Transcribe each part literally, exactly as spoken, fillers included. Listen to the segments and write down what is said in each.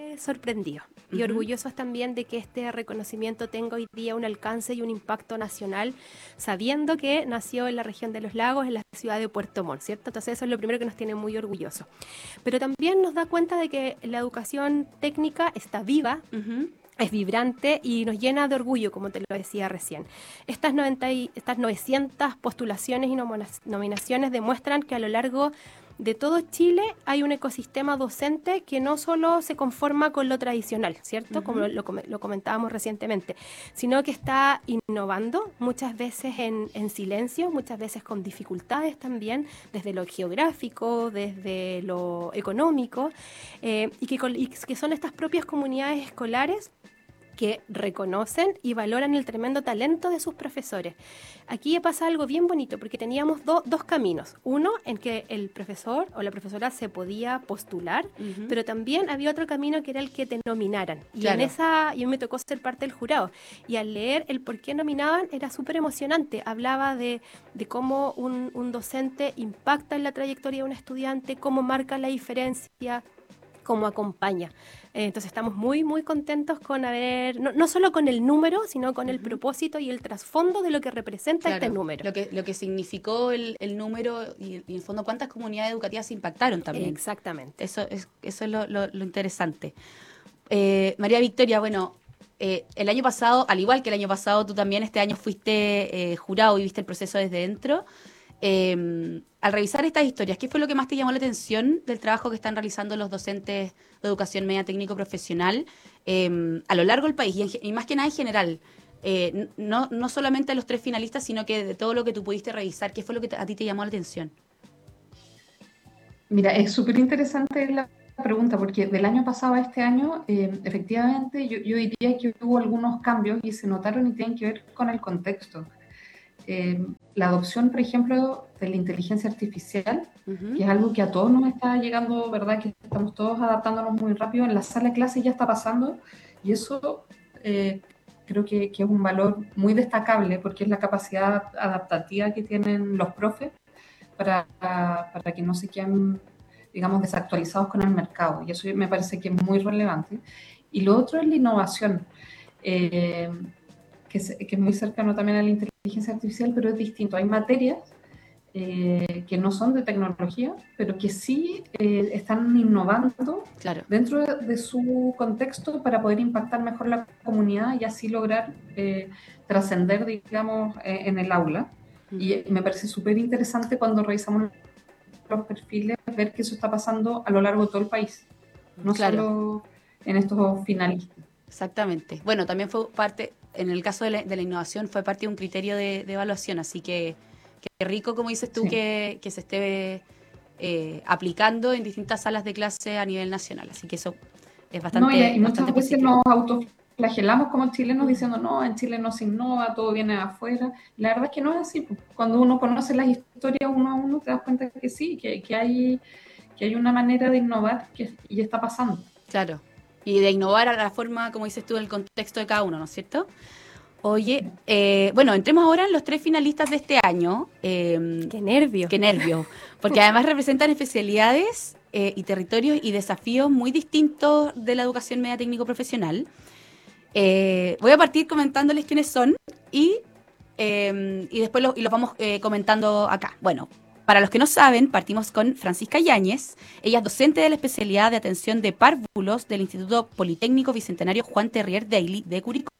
sorprendidos y Ujú. orgullosos también de que este reconocimiento tenga hoy día un alcance y un impacto nacional, sabiendo que nació en la región de los lagos, en la ciudad de Puerto Montt, ¿cierto? Entonces eso es lo primero que nos tiene muy orgullosos. Pero también nos da cuenta de que la educación técnica está viva, Ujú. es vibrante y nos llena de orgullo, como te lo decía recién. Estas, noventa y, estas novecientas postulaciones y nominaciones demuestran que a lo largo de todo Chile hay un ecosistema docente que no solo se conforma con lo tradicional, ¿cierto? Como Ujú. lo, lo, lo comentábamos recientemente, sino que está innovando, muchas veces en, en silencio, muchas veces con dificultades también, desde lo geográfico, desde lo económico, eh, y, que, y que son estas propias comunidades escolares que reconocen y valoran el tremendo talento de sus profesores. Aquí pasa algo bien bonito, porque teníamos do, dos caminos. Uno, en que el profesor o la profesora se podía postular, Ujú. pero también había otro camino que era el que te nominaran. Y en Claro. esa, yo me tocó ser parte del jurado. Y al leer el por qué nominaban, era súper emocionante. Hablaba de, de cómo un, un docente impacta en la trayectoria de un estudiante, cómo marca la diferencia, cómo acompaña. Eh, entonces estamos muy, muy contentos con haber, no, no solo con el número, sino con el Ujú. propósito y el trasfondo de lo que representa este Claro, número. lo que, lo que significó el, el número y, y en el fondo cuántas comunidades educativas se impactaron también. Exactamente. Eso es, eso es lo, lo- lo interesante. Eh, María Victoria, bueno, eh, el año pasado, al igual que el año pasado, tú también este año fuiste eh, jurado y viste el proceso desde dentro. Eh, al revisar estas historias, ¿qué fue lo que más te llamó la atención del trabajo que están realizando los docentes de educación media técnico profesional eh, a lo largo del país y, en ge- y más que nada en general? Eh, n- no, no solamente de los tres finalistas, sino que de todo lo que tú pudiste revisar, ¿qué fue lo que te- a ti te llamó la atención? Mira, es súper interesante la pregunta porque del año pasado a este año, eh, efectivamente, yo, yo diría que hubo algunos cambios y se notaron y tienen que ver con el contexto. Eh, la adopción, por ejemplo, de la inteligencia artificial, Ujú. que es algo que a todos nos está llegando, ¿verdad? Que estamos todos adaptándonos muy rápido. En la sala de clase ya está pasando y eso eh, creo que, que es un valor muy destacable porque es la capacidad adaptativa que tienen los profes para, para que no se queden, digamos, desactualizados con el mercado. Y eso me parece que es muy relevante. Y lo otro es la innovación, eh, que, es, que es muy cercano también a la inteligencia artificial, pero es distinto. Hay materias eh, que no son de tecnología, pero que sí eh, están innovando Claro. dentro de, de su contexto para poder impactar mejor la comunidad y así lograr eh, trascender, digamos, eh, en el aula. Y Ujú. me parece súper interesante cuando revisamos los perfiles, ver que eso está pasando a lo largo de todo el país, no Claro. solo en estos finalistas. Exactamente. Bueno, también fue parte, en el caso de la, de la innovación, fue parte de un criterio de, de evaluación, así que qué rico, como dices tú, Sí. que, que se esté eh, aplicando en distintas salas de clase a nivel nacional, así que eso es No, y, bastante, y bastante muchas veces positivo. nos autoflagelamos como chilenos Ujú. diciendo, no, en Chile no se innova, todo viene de afuera. La verdad es que no es así. Cuando uno conoce las historias uno a uno, te das cuenta que sí, que, que, hay, que hay una manera de innovar que, y está pasando. Claro. Y de innovar a la forma, como dices tú, en el contexto de cada uno, ¿no es cierto? Oye, eh, bueno, entremos ahora en los tres finalistas de este año. Eh, ¡Qué nervio! qué nervio, porque además representan especialidades eh, y territorios y desafíos muy distintos de la educación media técnico profesional. Eh, voy a partir comentándoles quiénes son y, eh, y después lo, y los vamos eh, comentando acá. Bueno, para los que no saben, partimos con Francisca Yáñez. Ella es docente de la especialidad de atención de párvulos del Instituto Politécnico Bicentenario Juan Terrier Daily de Curicó.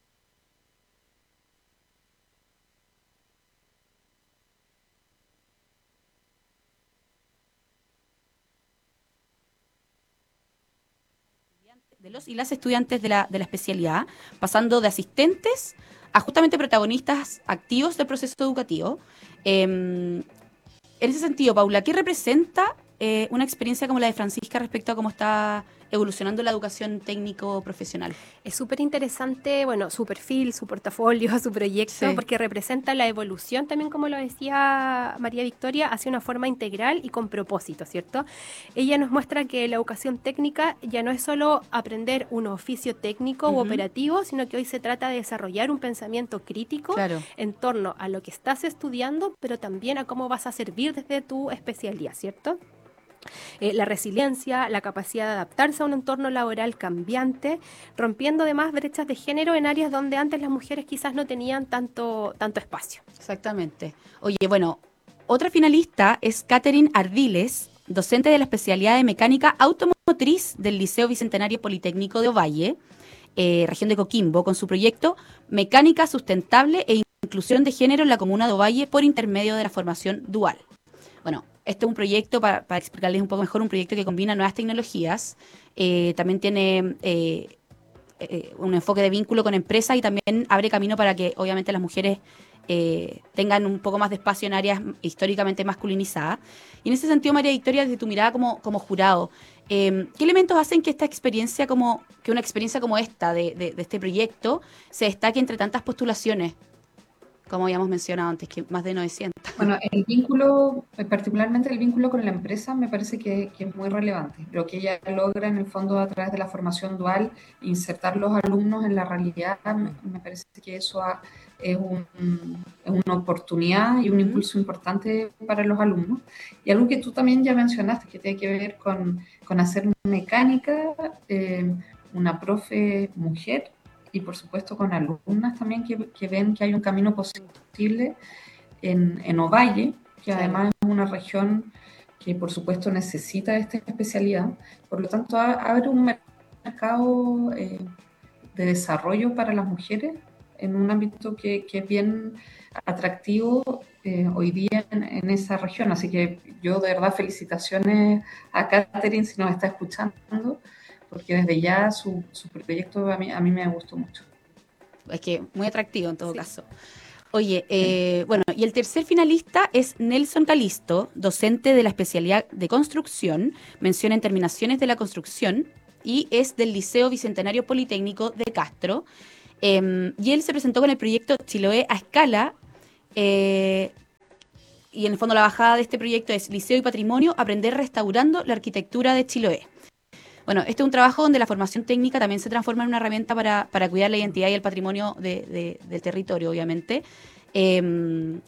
De los y las estudiantes de la, de la especialidad, pasando de asistentes a justamente protagonistas activos del proceso educativo. Eh, en ese sentido, Paula, ¿qué representa eh, una experiencia como la de Francisca respecto a cómo está evolucionando la educación técnico-profesional? Es súper interesante, bueno, su perfil, su portafolio, su proyecto, Sí. porque representa la evolución también, como lo decía María Victoria, hacia una forma integral y con propósito, ¿cierto? Ella nos muestra que la educación técnica ya no es solo aprender un oficio técnico u Ujú. operativo, sino que hoy se trata de desarrollar un pensamiento crítico Claro. en torno a lo que estás estudiando, pero también a cómo vas a servir desde tu especialidad, ¿cierto? Eh, la resiliencia, la capacidad de adaptarse a un entorno laboral cambiante, rompiendo además brechas de género en áreas donde antes las mujeres quizás no tenían tanto, tanto espacio. Exactamente. Oye, bueno, otra finalista es Catherine Ardiles, docente de la especialidad de mecánica automotriz del Liceo Bicentenario Politécnico de Ovalle, eh, región de Coquimbo, con su proyecto Mecánica Sustentable e Inclusión de Género en la Comuna de Ovalle por intermedio de la formación dual. Bueno, este es un proyecto, para, para explicarles un poco mejor, un proyecto que combina nuevas tecnologías, eh, también tiene eh, eh, un enfoque de vínculo con empresas y también abre camino para que obviamente las mujeres eh, tengan un poco más de espacio en áreas históricamente masculinizadas. Y en ese sentido, María Victoria, desde tu mirada como, como jurado, eh, ¿qué elementos hacen que esta experiencia, como que una experiencia como esta de, de, de este proyecto se destaque entre tantas postulaciones? Como habíamos mencionado antes, que más de novecientos. Bueno, el vínculo, particularmente el vínculo con la empresa, me parece que, que es muy relevante. Lo que ella logra en el fondo a través de la formación dual, insertar los alumnos en la realidad, me, me parece que eso ha, es, un, es una oportunidad y un impulso importante para los alumnos. Y algo que tú también ya mencionaste, que tiene que ver con, con hacer mecánica, eh, una profe mujer, y por supuesto con alumnas también que, que ven que hay un camino posible en, en Ovalle, que Claro. además es una región que por supuesto necesita esta especialidad. Por lo tanto, a- abre un mercado eh, de desarrollo para las mujeres en un ámbito que, que es bien atractivo eh, hoy día en, en esa región. Así que yo de verdad felicitaciones a Catherine si nos está escuchando, porque desde ya su, su proyecto a mí, a mí me gustó mucho. Es que muy atractivo en todo Sí. caso. Oye, eh, bueno, y el tercer finalista es Nelson Calisto, docente de la especialidad de construcción, menciona en terminaciones de la construcción, y es del Liceo Bicentenario Politécnico de Castro. Eh, y él se presentó con el proyecto Chiloé a escala, eh, y en el fondo la bajada de este proyecto es Liceo y Patrimonio, aprender restaurando la arquitectura de Chiloé. Bueno, este es un trabajo donde la formación técnica también se transforma en una herramienta para, para cuidar la identidad y el patrimonio de, de, del territorio, obviamente. Eh,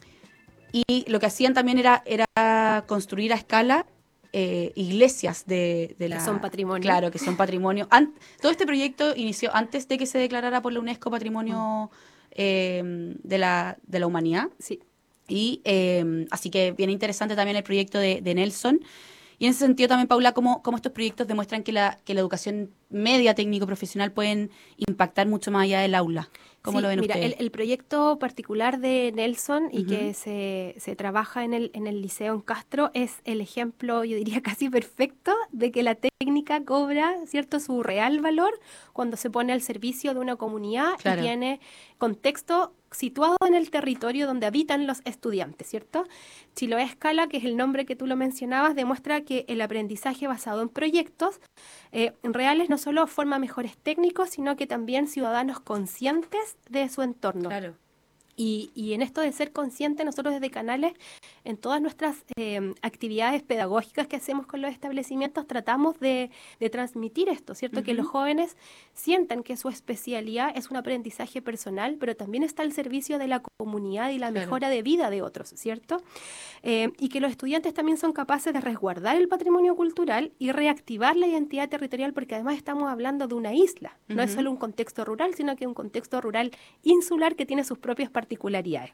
y lo que hacían también era, era construir a escala eh, iglesias de, de la... Que son patrimonio. Claro, que son patrimonio. An- todo este proyecto inició antes de que se declarara por la UNESCO Patrimonio eh, de, la, de la Humanidad. Sí. Y eh, así que bien interesante también el proyecto de, de Nelson. Y en ese sentido también, Paula, cómo, cómo estos proyectos demuestran que la, que la educación media técnico-profesional pueden impactar mucho más allá del aula. ¿Cómo Sí, lo ven mira, ustedes? el, el proyecto particular de Nelson y Ujú. que se, se trabaja en el, en el Liceo en Castro es el ejemplo, yo diría casi perfecto, de que la técnica cobra, ¿cierto?, su real valor cuando se pone al servicio de una comunidad Claro. y tiene contexto situado en el territorio donde habitan los estudiantes, ¿cierto? Chiloé a Escala, que es el nombre que tú lo mencionabas, demuestra que el aprendizaje basado en proyectos eh, reales no solo forma mejores técnicos, sino que también ciudadanos conscientes de su entorno. Claro. Y, y en esto de ser consciente, nosotros desde Canales, en todas nuestras eh, actividades pedagógicas que hacemos con los establecimientos, tratamos de, de transmitir esto, ¿cierto? Ujú. Que los jóvenes sientan que su especialidad es un aprendizaje personal, pero también está al servicio de la comunidad y la Claro. mejora de vida de otros, ¿cierto? Eh, y que los estudiantes también son capaces de resguardar el patrimonio cultural y reactivar la identidad territorial, porque además estamos hablando de una isla, no es Ujú. solo un contexto rural, sino que un contexto rural insular que tiene sus propias particularidades.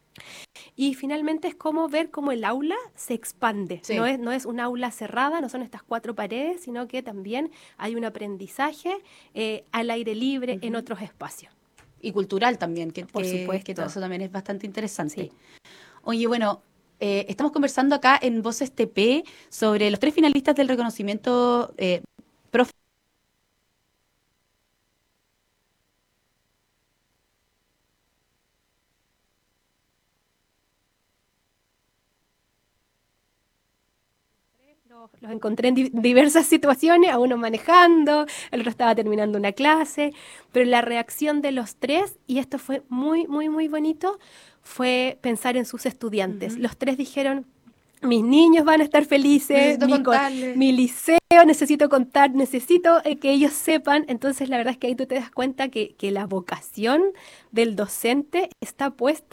Y finalmente es como ver cómo el aula se expande. Sí. No es, no es un aula cerrada, no son estas cuatro paredes, sino que también hay un aprendizaje eh, al aire libre en Ujú. otros espacios. Y cultural también, que, Por que- supuesto. que todo eso también es bastante interesante. Sí. Oye, bueno, eh, estamos conversando acá en Voces T P sobre los tres finalistas del reconocimiento eh, profe. Los, los encontré en di- diversas situaciones, a uno manejando, el otro estaba terminando una clase, pero la reacción de los tres, y esto fue muy, muy, muy bonito, fue pensar en sus estudiantes. Ujú. Los tres dijeron, mis niños van a estar felices, Necesito mi, co- contarles. mi liceo necesito contar, necesito eh, que ellos sepan. Entonces la verdad es que ahí tú te das cuenta que, que la vocación del docente está puesta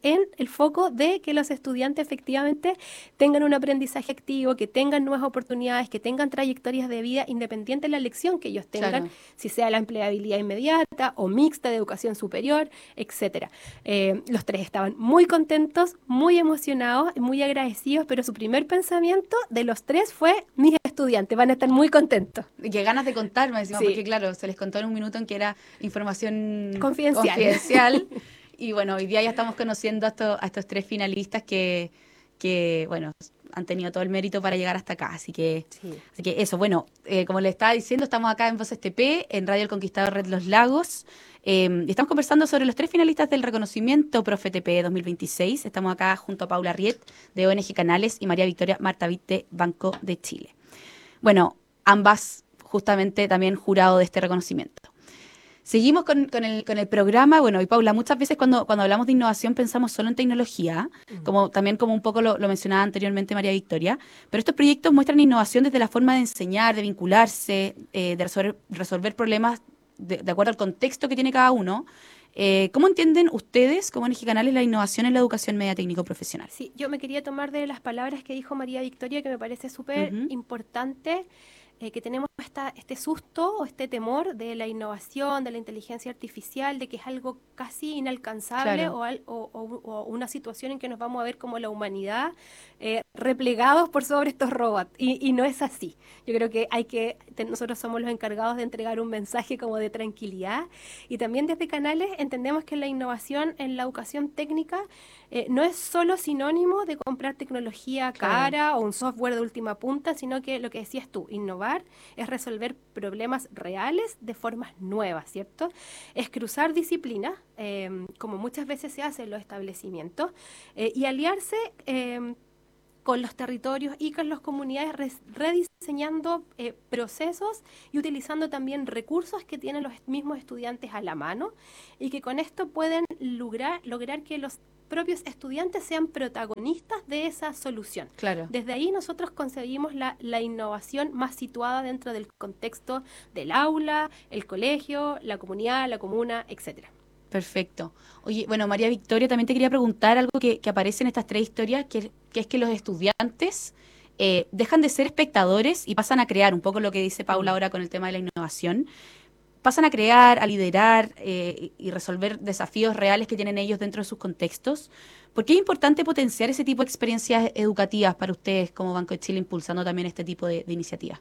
en el foco de que los estudiantes efectivamente tengan un aprendizaje activo, que tengan nuevas oportunidades, que tengan trayectorias de vida independiente de la elección que ellos tengan, Claro. si sea la empleabilidad inmediata o mixta de educación superior, etcétera. Eh, los tres estaban muy contentos, muy emocionados, muy agradecidos, pero su primer pensamiento de los tres fue: mis estudiantes van a estar muy contentos. Y qué ganas de contarme, encima, Sí. porque claro, se les contó en un minuto en que era información Confidencial. confidencial. Y bueno, hoy día ya estamos conociendo a estos, a estos tres finalistas que, que, bueno, han tenido todo el mérito para llegar hasta acá. Así que, Sí. así que eso, bueno, eh, como les estaba diciendo, estamos acá en Voces T P, en Radio El Conquistador Red Los Lagos. Eh, y estamos conversando sobre los tres finalistas del reconocimiento Profe T P dos mil veintiséis. Estamos acá junto a Paula Riet, de O N G Canales, y María Victoria Martavit, de Banco de Chile. Bueno, ambas justamente también jurado de este reconocimiento. Seguimos con, con, el, con el programa. Bueno, y Paula, muchas veces cuando, cuando hablamos de innovación pensamos solo en tecnología, como también como un poco lo, lo mencionaba anteriormente María Victoria, pero estos proyectos muestran innovación desde la forma de enseñar, de vincularse, eh, de resolver, resolver problemas de, de acuerdo al contexto que tiene cada uno. Eh, ¿Cómo entienden ustedes, como O N G Canales, la innovación en la educación media técnico-profesional? Sí, yo me quería tomar de las palabras que dijo María Victoria, que me parece súper Ujú. importante, eh, que tenemos esta, este susto o este temor de la innovación, de la inteligencia artificial, de que es algo casi inalcanzable Claro. o, al- o- o- o una situación en que nos vamos a ver como la humanidad eh, replegados por sobre estos robots. Y, y no es así. Yo creo que hay que, te- nosotros somos los encargados de entregar un mensaje como de tranquilidad. Y también desde Canales entendemos que la innovación en la educación técnica eh, no es solo sinónimo de comprar tecnología Claro. cara o un software de última punta, sino que lo que decías tú, innovar es resolver problemas reales de formas nuevas, ¿cierto? Es cruzar disciplinas, eh, como muchas veces se hace en los establecimientos, eh, y aliarse eh, con los territorios y con las comunidades, res- rediseñando eh, procesos y utilizando también recursos que tienen los mismos estudiantes a la mano, y que con esto pueden lograr, lograr que los propios estudiantes sean protagonistas de esa solución. Claro. Desde ahí nosotros concebimos la, la innovación más situada dentro del contexto del aula, el colegio, la comunidad, la comuna, etcétera. Perfecto. Oye, bueno, María Victoria, también te quería preguntar algo que, que aparece en estas tres historias, que, que es que los estudiantes eh, dejan de ser espectadores y pasan a crear, un poco lo que dice Paula ahora con el tema de la innovación, pasan a crear, a liderar eh, y resolver desafíos reales que tienen ellos dentro de sus contextos. ¿Por qué es importante potenciar ese tipo de experiencias educativas para ustedes como Banco de Chile, impulsando también este tipo de, de iniciativas?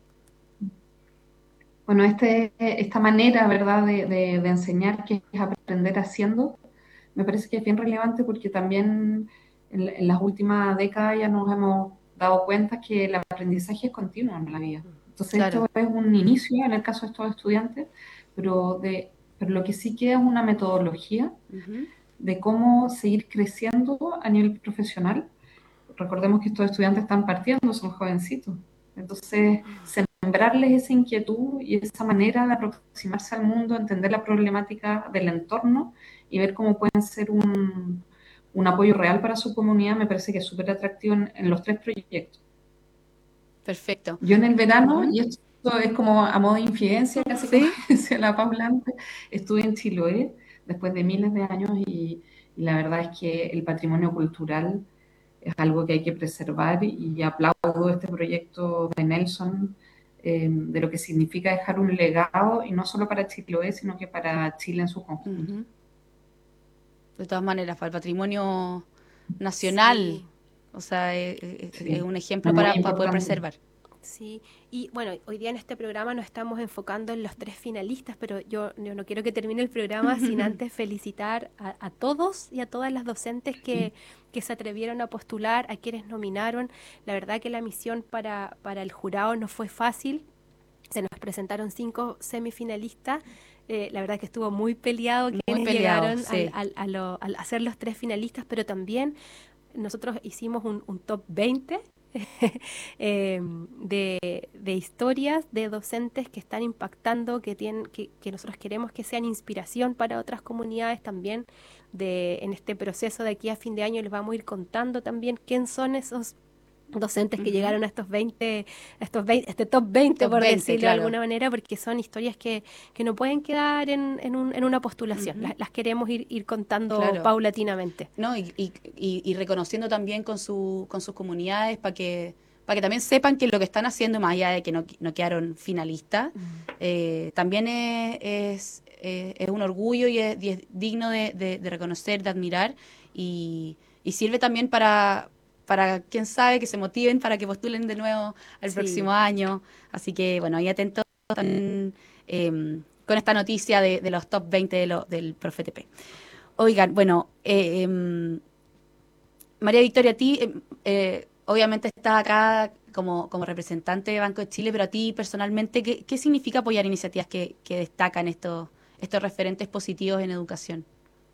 Bueno, este, esta manera, ¿verdad?, de, de- de enseñar, que es aprender haciendo, me parece que es bien relevante porque también en, en las últimas décadas ya nos hemos dado cuenta que el aprendizaje es continuo en la vida. Entonces, Claro. esto es un inicio en el caso de estos estudiantes, pero, de, pero lo que sí queda es una metodología Ujú. de cómo seguir creciendo a nivel profesional. Recordemos que estos estudiantes están partiendo, son jovencitos. Entonces, sembrarles esa inquietud y esa manera de aproximarse al mundo, entender la problemática del entorno y ver cómo pueden ser un, un apoyo real para su comunidad, me parece que es súper atractivo en, en los tres proyectos. Perfecto. Yo en el verano, Ujú. y esto es como a modo de infidencia, casi como Sí. decía la Paula antes, estuve en Chiloé después de miles de años y, y la verdad es que el patrimonio cultural es algo que hay que preservar y aplaudo este proyecto de Nelson, eh, de lo que significa dejar un legado, y no solo para Chiloé, sino que para Chile en su conjunto. Ujú. De todas maneras, para el patrimonio nacional, Sí. o sea, es, es- es Sí, un ejemplo es muy para, para poder importante. preservar. Sí, y bueno, hoy día en este programa nos estamos enfocando en los tres finalistas, pero yo, yo no quiero que termine el programa sin antes felicitar a, a todos y a todas las docentes que, que se atrevieron a postular, a quienes nominaron. La verdad que la misión para, para el jurado no fue fácil. Se nos presentaron cinco semifinalistas. Eh, la verdad que estuvo muy peleado Muy quienes peleado, llegaron al, sí. al, a, lo, al hacer los tres finalistas, pero también nosotros hicimos un, un top veinte eh, de, de historias de docentes que están impactando, que, tienen, que, que nosotros queremos que sean inspiración para otras comunidades también. De, en este proceso de aquí a fin de año les vamos a ir contando también quién son esos docentes que Ujú. llegaron a estos veinte, a estos veinte, este top veinte, Top por veinte, decirlo de claro. alguna manera, porque son historias que, que no pueden quedar en, en, un- en una postulación. Ujú. Las, las queremos ir, ir contando Claro. paulatinamente. ¿No? Y, y, y- y reconociendo también con, su, con sus comunidades para que, para que también sepan que lo que están haciendo, más allá de que no, no quedaron finalistas, eh, también es, es, eh, es un orgullo y es, y es digno de, de- de reconocer, de admirar, y, y sirve también para, para, quién sabe, que se motiven para que postulen de nuevo al Sí. próximo año. Así que, bueno, ahí atentos también eh, con esta noticia de, de los top veinte de lo- del ProfeTP. Oigan, bueno, eh, em, María Victoria, a ti, em, eh, obviamente estás acá como, como representante de Banco de Chile, pero a ti personalmente, ¿qué, qué significa apoyar iniciativas que, que destacan estos, estos referentes positivos en educación?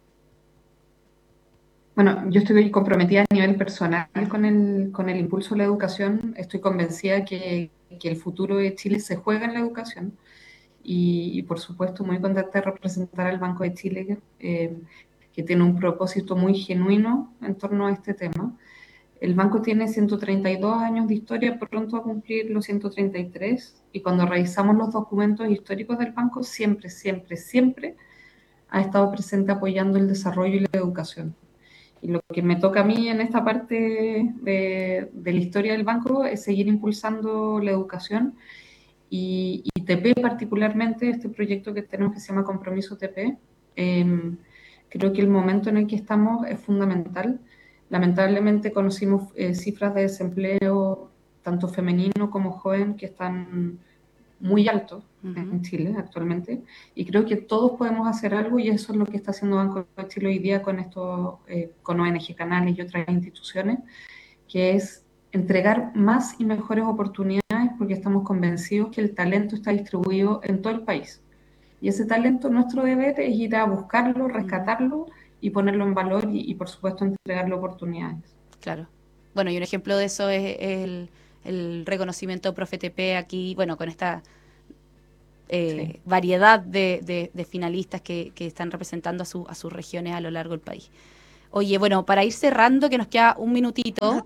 Bueno, yo estoy comprometida a nivel personal con el, con el impulso de la educación. Estoy convencida que, que el futuro de Chile se juega en la educación y, y, por supuesto, muy contenta de representar al Banco de Chile, eh, que tiene un propósito muy genuino en torno a este tema. El banco tiene ciento treinta y dos años de historia, pronto a cumplir los ciento treinta y tres, y cuando revisamos los documentos históricos del banco, siempre, siempre, siempre ha estado presente apoyando el desarrollo y la educación. Y lo que me toca a mí en esta parte de, de la historia del banco es seguir impulsando la educación y, y T P particularmente, este proyecto que tenemos que se llama Compromiso T P. Eh, creo que el momento en el que estamos es fundamental. Lamentablemente conocimos eh, cifras de desempleo tanto femenino como joven que están muy altos Ujú. en Chile actualmente, y creo que todos podemos hacer algo, y eso es lo que está haciendo Banco de Chile hoy día con estos, eh, con O N G Canales y otras instituciones, que es entregar más y mejores oportunidades, porque estamos convencidos que el talento está distribuido en todo el país. Y ese talento, nuestro deber es ir a buscarlo, Ujú. rescatarlo y ponerlo en valor y, y por supuesto, entregarle oportunidades. Claro. Bueno, y un ejemplo de eso es el, el reconocimiento ProfeTP aquí, bueno, con esta Sí. eh, variedad de, de- de finalistas que, que están representando a, su- a sus regiones a lo largo del país. Oye, bueno, para ir cerrando, que nos queda un minutito,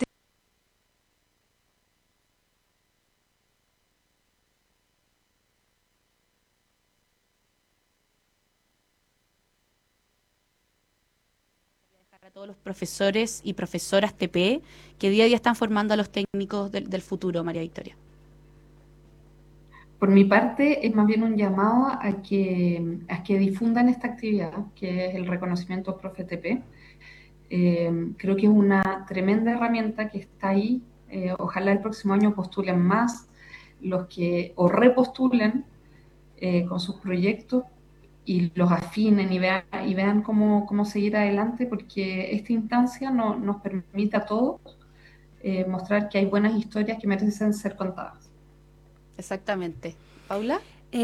a todos los profesores y profesoras T P que día a día están formando a los técnicos del, del futuro, María Victoria. Por mi parte, es más bien un llamado a que, a que difundan esta actividad, que es el reconocimiento ProfeTP. Eh, creo que es una tremenda herramienta que está ahí. Eh, ojalá el próximo año postulen más los que o repostulen eh, con sus proyectos y los afinen y vean, y vean cómo, cómo seguir adelante, porque esta instancia no, nos permite a todos eh, mostrar que hay buenas historias que merecen ser contadas. Exactamente. ¿Paula?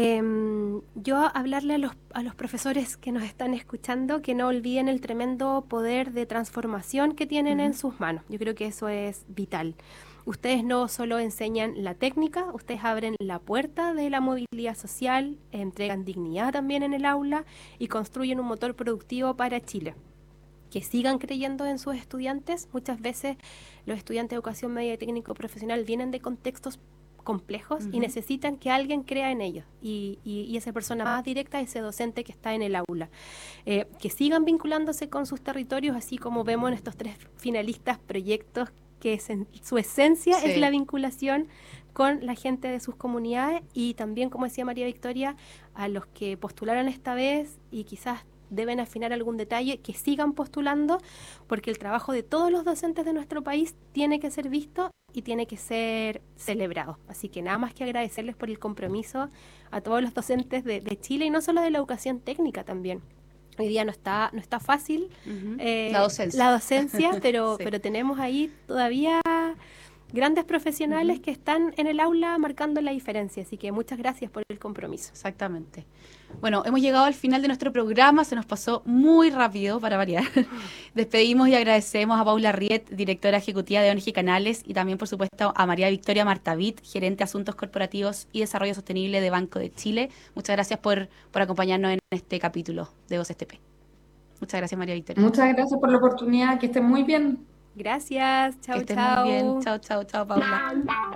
Em, yo hablarle a los, a los profesores que nos están escuchando que no olviden el tremendo poder de transformación que tienen en Ujú. sus manos. Yo creo que eso es vital. Ustedes no solo enseñan la técnica, ustedes abren la puerta de la movilidad social, entregan dignidad también en el aula y construyen un motor productivo para Chile. Que sigan creyendo en sus estudiantes. Muchas veces los estudiantes de educación media y técnico profesional vienen de contextos complejos y Ujú. necesitan que alguien crea en ellos y, y, y esa persona más directa, ese docente que está en el aula. Eh, que sigan vinculándose con sus territorios, así como vemos en estos tres finalistas proyectos que es en, su esencia es la Sí. vinculación con la gente de sus comunidades y también, como decía María Victoria, a los que postularon esta vez y quizás deben afinar algún detalle, que sigan postulando, porque el trabajo de todos los docentes de nuestro país tiene que ser visto y tiene que ser celebrado. Así que nada más que agradecerles por el compromiso a todos los docentes de, de Chile y no solo de la educación técnica también. Hoy día no está, no está fácil Ujú. eh, La docencia. la docencia, pero, Sí. pero tenemos ahí todavía grandes profesionales Ujú. que están en el aula marcando la diferencia. Así que muchas gracias por el compromiso. Exactamente. Bueno, hemos llegado al final de nuestro programa, se nos pasó muy rápido para variar. Despedimos y agradecemos a Paula Riet, directora ejecutiva de O N G Canales, y también, por supuesto, a María Victoria Martavit, gerente de Asuntos Corporativos y Desarrollo Sostenible de Banco de Chile. Muchas gracias por, por acompañarnos en este capítulo de Voces T P. Muchas gracias, María Victoria. Muchas gracias por la oportunidad, que estén muy bien. Gracias, Que chao, estés chao. muy bien. Chao, chao, chao, Paula.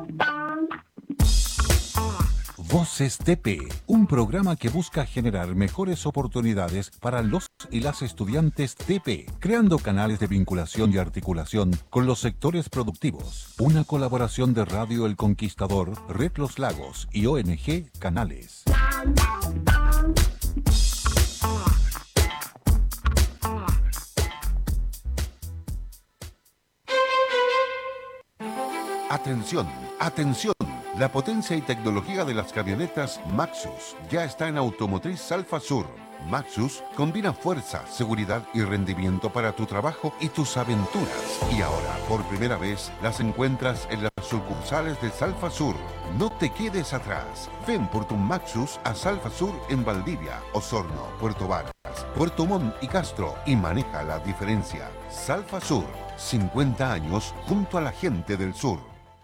Voces T P, un programa que busca generar mejores oportunidades para los y las estudiantes T P, creando canales de vinculación y articulación con los sectores productivos. Una colaboración de Radio El Conquistador, Red Los Lagos y O N G Canales. Atención, atención. La potencia y tecnología de las camionetas Maxus ya está en Automotriz Salfa Sur. Maxus combina fuerza, seguridad y rendimiento para tu trabajo y tus aventuras. Y ahora, por primera vez, las encuentras en las sucursales de Salfa Sur. No te quedes atrás. Ven por tu Maxus a Salfa Sur en Valdivia, Osorno, Puerto Varas, Puerto Montt y Castro y maneja la diferencia. Salfa Sur, cincuenta años junto a la gente del sur.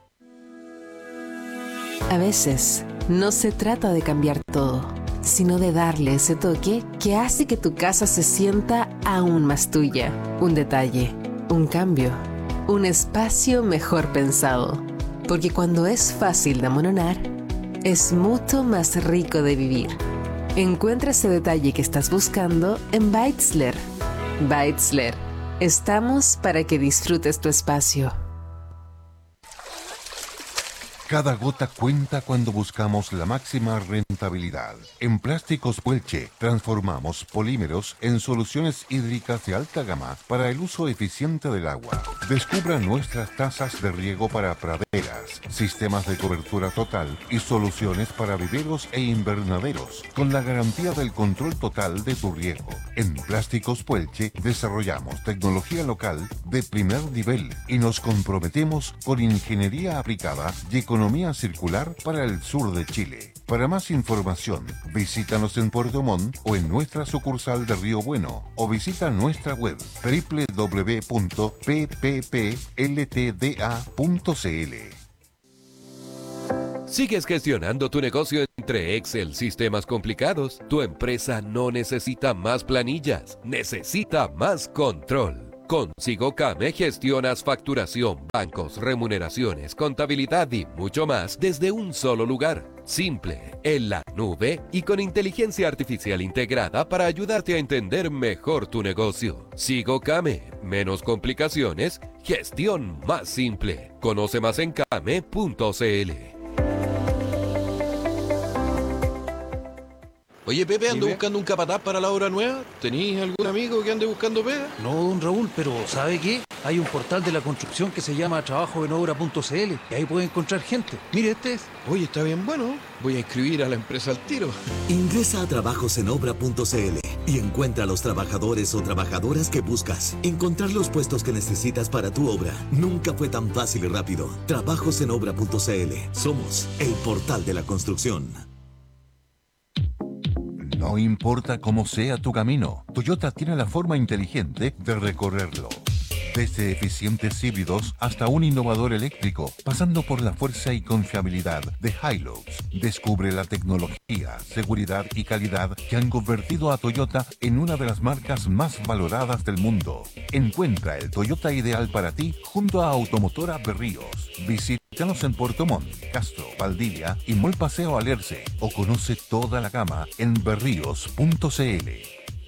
A veces, no se trata de cambiar todo, sino de darle ese toque que hace que tu casa se sienta aún más tuya. Un detalle, un cambio, un espacio mejor pensado. Porque cuando es fácil de amononar, es mucho más rico de vivir. Encuentra ese detalle que estás buscando en Beitzler. Beitzler, estamos para que disfrutes tu espacio. Cada gota cuenta cuando buscamos la máxima rentabilidad. En Plásticos Puelche transformamos polímeros en soluciones hídricas de alta gama para el uso eficiente del agua. Descubra nuestras tazas de riego para praderas, sistemas de cobertura total y soluciones para viveros e invernaderos, con la garantía del control total de tu riego. En Plásticos Puelche desarrollamos tecnología local de primer nivel y nos comprometemos con ingeniería aplicada y economía Economía circular para el sur de Chile. Para más información, visítanos en Puerto Montt o en nuestra sucursal de Río Bueno o visita nuestra web doble u doble u doble u punto p p p l t d a punto c l. ¿Sigues gestionando tu negocio entre Excel, sistemas complicados? Tu empresa no necesita más planillas, necesita más control. Con SigoCame gestionas facturación, bancos, remuneraciones, contabilidad y mucho más desde un solo lugar. Simple, en la nube y con inteligencia artificial integrada para ayudarte a entender mejor tu negocio. SigoCame, menos complicaciones, gestión más simple. Conoce más en came punto c l. Oye, Pepe, ando Dime. buscando un capataz para la obra nueva. ¿Tenéis algún amigo que ande buscando pega? No, don Raúl, pero ¿sabe qué? Hay un portal de la construcción que se llama trabajo en obra punto c l y ahí puede encontrar gente. Mire, este es. Oye, está bien bueno. Voy a inscribir a la empresa al tiro. Ingresa a trabajos en obra punto c l y encuentra a los trabajadores o trabajadoras que buscas. Encontrar los puestos que necesitas para tu obra nunca fue tan fácil y rápido. trabajos en obra punto c l. Somos el portal de la construcción. No importa cómo sea tu camino, Toyota tiene la forma inteligente de recorrerlo. Desde eficientes híbridos hasta un innovador eléctrico, pasando por la fuerza y confiabilidad de Hilux. Descubre la tecnología, seguridad y calidad que han convertido a Toyota en una de las marcas más valoradas del mundo. Encuentra el Toyota ideal para ti junto a Automotora Berríos. Visítanos en Puerto Montt, Castro, Valdivia y Mall Paseo Alerce o conoce toda la gama en berríos punto c l.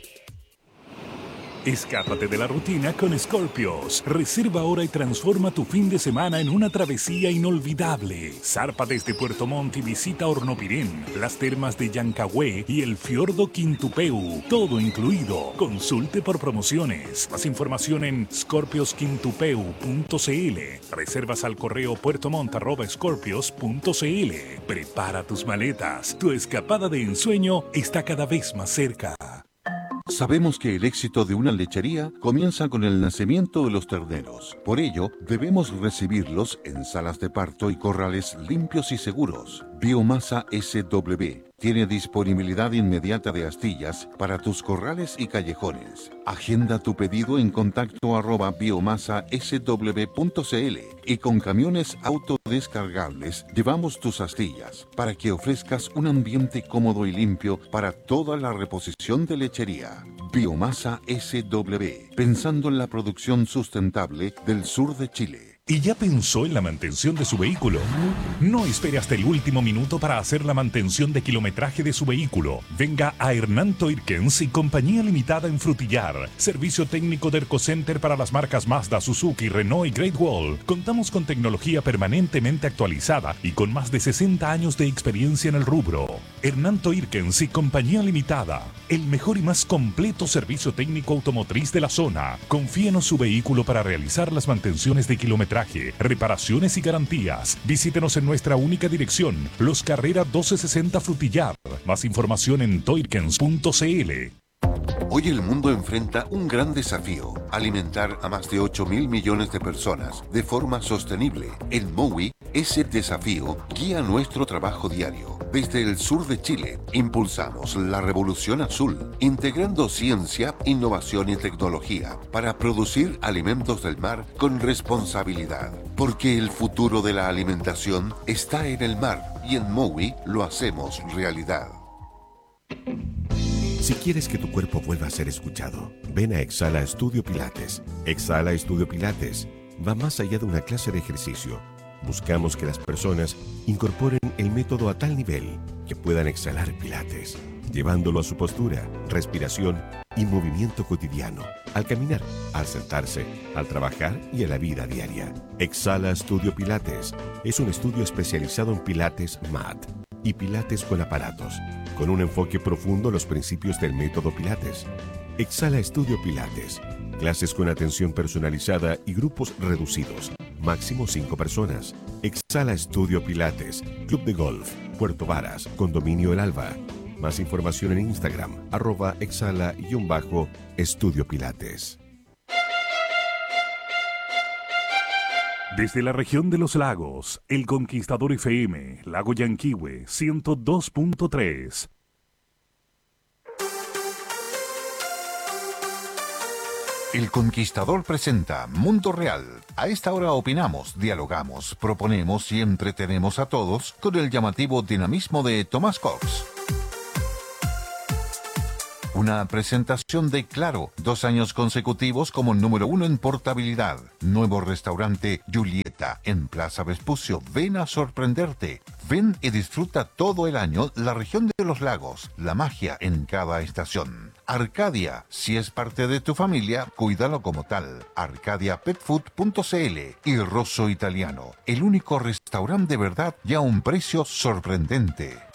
Escápate de la rutina con Scorpios. Reserva ahora y transforma tu fin de semana en una travesía inolvidable. Zarpa desde Puerto Montt y visita Hornopirén, las termas de Yancagüe y el fiordo Quintupeu. Todo incluido. Consulte por promociones. Más información en scorpios quintupeu punto c l. Reservas al correo puertomont arroba scorpios punto c l. Prepara tus maletas. Tu escapada de ensueño está cada vez más cerca. Sabemos que el éxito de una lechería comienza con el nacimiento de los terneros. Por ello, debemos recibirlos en salas de parto y corrales limpios y seguros. Biomasa S W tiene disponibilidad inmediata de astillas para tus corrales y callejones. Agenda tu pedido en contacto arroba biomasa s w punto c l y con camiones autodescargables llevamos tus astillas para que ofrezcas un ambiente cómodo y limpio para toda la reposición de lechería. Biomasa S W, pensando en la producción sustentable del sur de Chile. ¿Y ya pensó en la mantención de su vehículo? No espere hasta el último minuto para hacer la mantención de kilometraje de su vehículo. Venga a Hernán Toirkens y Compañía Limitada en Frutillar. Servicio técnico de Ercocenter para las marcas Mazda, Suzuki, Renault y Great Wall. Contamos con tecnología permanentemente actualizada y con más de sesenta años de experiencia en el rubro. Hernán Toirkens y Compañía Limitada. El mejor y más completo servicio técnico automotriz de la zona. Confíenos su vehículo para realizar las mantenciones de kilometraje, reparaciones y garantías. Visítenos en nuestra única dirección, Los Carrera doce sesenta Frutillar. Más información en toirkens punto c l. Hoy el mundo enfrenta un gran desafío: alimentar a más de ocho mil millones de personas de forma sostenible. En Mowi, ese desafío guía nuestro trabajo diario. Desde el sur de Chile, impulsamos la revolución azul, integrando ciencia, innovación y tecnología para producir alimentos del mar con responsabilidad. Porque el futuro de la alimentación está en el mar y en Mowi lo hacemos realidad. Si quieres que tu cuerpo vuelva a ser escuchado, ven a Exhala Estudio Pilates. Exhala Estudio Pilates va más allá de una clase de ejercicio. Buscamos que las personas incorporen el método a tal nivel que puedan exhalar Pilates, llevándolo a su postura, respiración y movimiento cotidiano, al caminar, al sentarse, al trabajar y a la vida diaria. Exhala Estudio Pilates es un estudio especializado en Pilates Mat y Pilates con aparatos, con un enfoque profundo en los principios del método Pilates. Exhala Estudio Pilates, clases con atención personalizada y grupos reducidos, máximo cinco personas. Exhala Estudio Pilates, Club de Golf, Puerto Varas, Condominio El Alba. Más información en Instagram, arroba exhala-estudio Pilates. Desde la región de los lagos, El Conquistador F M, Lago Yanquihue, ciento dos punto tres. El Conquistador presenta Mundo Real. A esta hora opinamos, dialogamos, proponemos y entretenemos a todos con el llamativo dinamismo de Tomás Cox. Una presentación de Claro, dos años consecutivos como número uno en portabilidad. Nuevo restaurante Julieta en Plaza Vespucio. Ven a sorprenderte. Ven y disfruta todo el año la región de los lagos, la magia en cada estación. Arcadia, si es parte de tu familia, cuídalo como tal. arcadia pet food punto c l y Rosso Italiano, el único restaurante de verdad y a un precio sorprendente.